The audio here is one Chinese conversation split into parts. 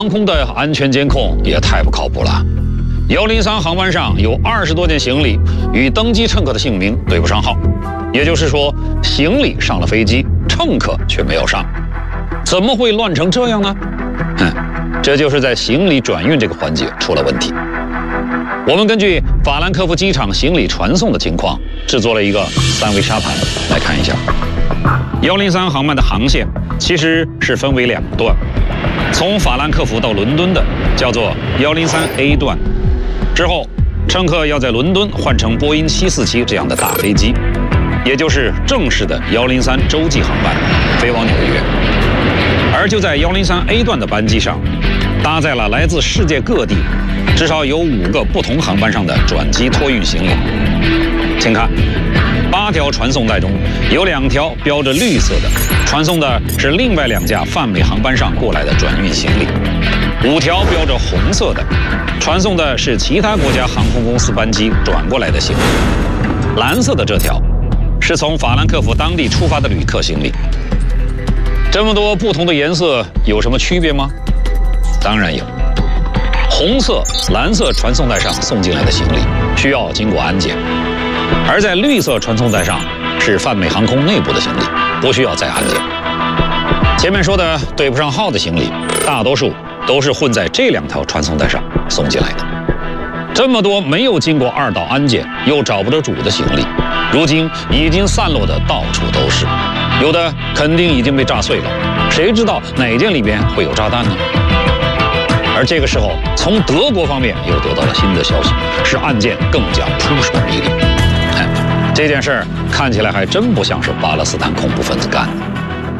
航空的安全监控也太不靠谱了。103航班上有20多件行李与登机乘客的姓名对不上号，也就是说，行李上了飞机，乘客却没有上，怎么会乱成这样呢？这就是在行李转运这个环节出了问题。我们根据法兰克福机场行李传送的情况，制作了一个3维沙盘来看一下。103航班的航线其实是分为2段，从法兰克福到伦敦的叫做103A 段，之后乘客要在伦敦换乘波音747这样的大飞机，也就是正式的103洲际航班，飞往纽约。而就在103A 段的班机上，搭载了来自世界各地至少有5个不同航班上的转机托运行李。请看，8条传送带中有2条标着绿色的，传送的是另外2架泛美航班上过来的转运行李；5条标着红色的，传送的是其他国家航空公司班机转过来的行李；蓝色的这条是从法兰克福当地出发的旅客行李。这么多不同的颜色有什么区别吗？当然有。红色、蓝色传送带上送进来的行李需要经过安检，而在绿色传送带上是泛美航空内部的行李，不需要再安检。前面说的对不上号的行李，大多数都是混在这2条传送带上送进来的。这么多没有经过2道安检又找不着主的行李，如今已经散落的到处都是，有的肯定已经被炸碎了，谁知道哪件里边会有炸弹呢？而这个时候，从德国方面又得到了新的消息，使案件更加扑朔迷离。这件事儿看起来还真不像是巴勒斯坦恐怖分子干的。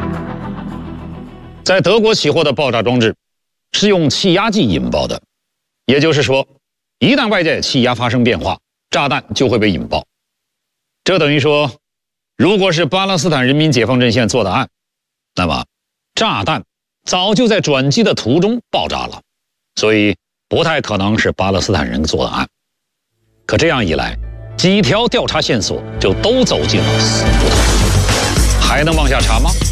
在德国起货的爆炸装置是用气压计引爆的，也就是说，一旦外界气压发生变化，炸弹就会被引爆。这等于说，如果是巴勒斯坦人民解放阵线做的案，那么炸弹早就在转机的途中爆炸了，所以不太可能是巴勒斯坦人做的案。可这样一来，几条调查线索就都走进了死胡同，还能往下查吗？